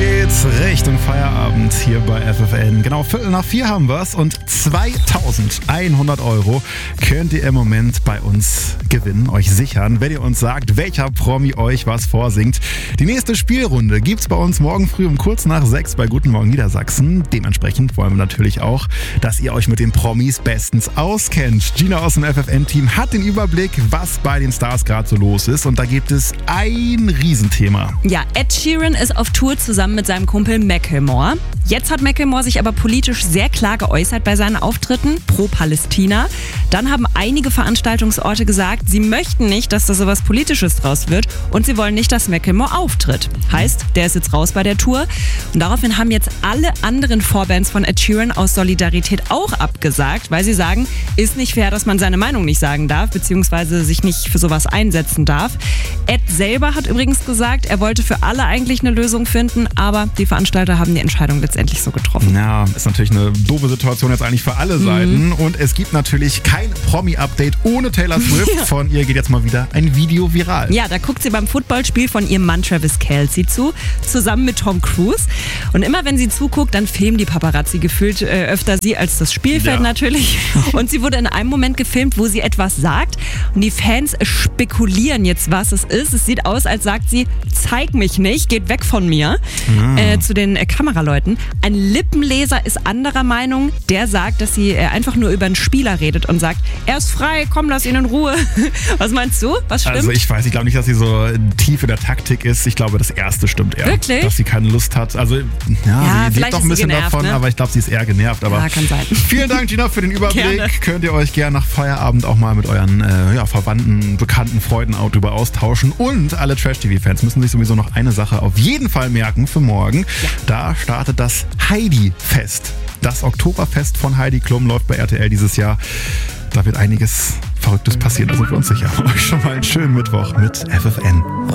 geht's Richtung Feierabend hier bei FFN. Genau, 3:45 haben wir's und 2.100 € könnt ihr im Moment bei uns gewinnen, euch sichern, wenn ihr uns sagt, welcher Promi euch was vorsingt. Die nächste Spielrunde gibt's bei uns morgen früh um kurz nach 6 bei Guten Morgen Niedersachsen. Dementsprechend wollen wir natürlich auch, dass ihr euch mit den Promis bestens auskennt. Gina aus dem FFN-Team hat den Überblick, was bei den Stars gerade so los ist, und da gibt es ein Riesenthema. Ja, Ed Sheeran ist auf Tour zusammen mit seinem Kumpel Macklemore. Jetzt hat Macklemore sich aber politisch sehr klar geäußert bei seinen Auftritten pro Palästina. Dann haben einige Veranstaltungsorte gesagt, sie möchten nicht, dass da sowas Politisches draus wird, und sie wollen nicht, dass Macklemore auftritt. Heißt, der ist jetzt raus bei der Tour. Und daraufhin haben jetzt alle anderen Vorbands von Ed Sheeran aus Solidarität auch abgesagt, weil sie sagen, ist nicht fair, dass man seine Meinung nicht sagen darf, beziehungsweise sich nicht für sowas einsetzen darf. Ed selber hat übrigens gesagt, er wollte für alle eigentlich eine Lösung finden, aber die Veranstalter haben die Entscheidung letztendlich so getroffen. Ja, ist natürlich eine doofe Situation jetzt eigentlich für alle Seiten. Und es gibt natürlich kein Promi-Update ohne Taylor Swift. Ja. Von ihr geht jetzt mal wieder ein Video viral. Ja, da guckt sie beim Footballspiel von ihrem Mann Travis Kelce zu, zusammen mit Tom Cruise. Und immer wenn sie zuguckt, dann filmen die Paparazzi gefühlt öfter sie als das Spielfeld natürlich. Und sie wurde in einem Moment gefilmt, wo sie etwas sagt. Und die Fans spekulieren jetzt, was es ist. Es sieht aus, als sagt sie, zeig mich nicht, geht weg von mir. Zu den Kameraleuten. Ein Lippenleser ist anderer Meinung. Der sagt, dass sie einfach nur über einen Spieler redet und sagt, er ist frei, komm, lass ihn in Ruhe. Was meinst du? Was stimmt? Also ich glaube nicht, dass sie so tief in der Taktik ist. Ich glaube, das erste stimmt eher. Wirklich? Dass sie keine Lust hat. Also sie lebt doch ein bisschen genervt, davon, ne? Aber ich glaube, sie ist eher genervt. Aber ja, kann sein. Vielen Dank, Gina, für den Überblick. Gerne. Könnt ihr euch gerne nach Feierabend auch mal mit euren Verwandten, Bekannten, Freunden auch drüber austauschen. Und alle Trash-TV-Fans müssen sich sowieso noch eine Sache auf jeden Fall merken für morgen. Ja. Da startet das Heidi-Fest. Das Oktoberfest von Heidi Klum läuft bei RTL dieses Jahr. Da wird einiges Verrücktes passieren, da sind wir uns sicher. Euch schon mal einen schönen Mittwoch mit FFN.